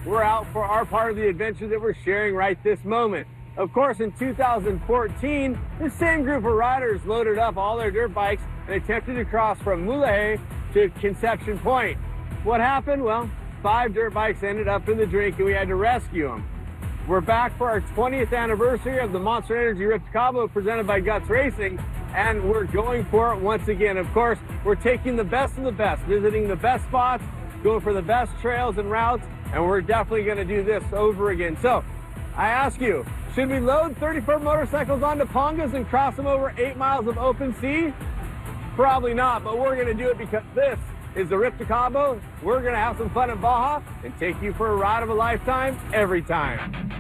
we're out for our part of the adventure that we're sharing right this moment. Of course, in 2014, the same group of riders loaded up all their dirt bikes and attempted to cross from Mulegé to Conception Point. What happened? Well, 5 dirt bikes ended up in the drink and we had to rescue them. We're back for our 20th anniversary of the Monster Energy Rift Cabo presented by Guts Racing, and we're going for it once again. Of course, we're taking the best of the best, visiting the best spots, going for the best trails and routes, and we're definitely going to do this over again. So, I ask you, should we load 30-foot motorcycles onto Pongas and cross them over 8 miles of open sea? Probably not, but we're going to do it because this is the Rift Cabo. We're going to have some fun in Baja and take you for a ride of a lifetime every time.